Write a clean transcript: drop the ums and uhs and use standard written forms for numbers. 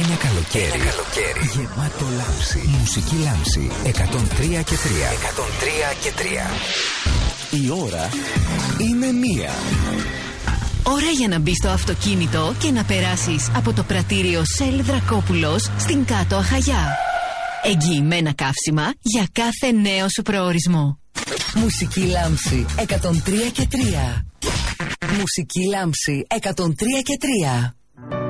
Ένα καλοκαίρι γεμάτο λάμψη. Μουσική λάμψη 103 και 3. 103 και 3. Η ώρα είναι 1. Ώρα για να μπεις στο αυτοκίνητο και να περάσεις από το πρατήριο Shell Δρακόπουλος στην Κάτω Αχαγιά. Εγγυημένα καύσιμα για κάθε νέο σου προορισμό. Μουσική λάμψη 103 και 3. Μουσική λάμψη 103 και 3.